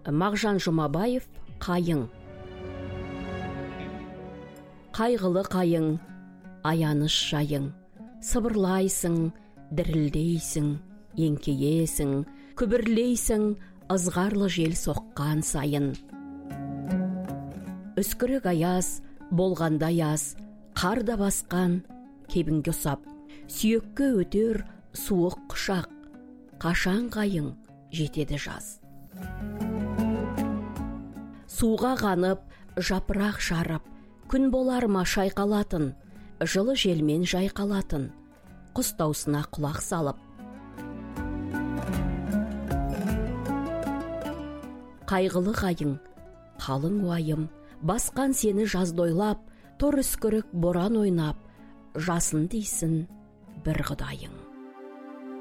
Мағжан Жұмабаев, Қайың. Қайғылы қайың, аяныш жайың, сыбырлайсың, дірілдейсің, еңкейесің, күбірлейсің, ызғарлы жел соққан сайын. Үскірік аяз, болғанда яз, қарда басқан, кебінге ұсап, сүйекке өтер суық құшақ, қашан қайың жетеді жаз. Суға қанып, жапырақ жарып, күн болар ма шайқалатын, жылы желмен жайқалатын, құс даусына құлақ салып. Қайғылы қайың, қалың уайым, басқан сені жаздойлап, тор үскірік боран ойнап, жасын дейсін бір құдайың.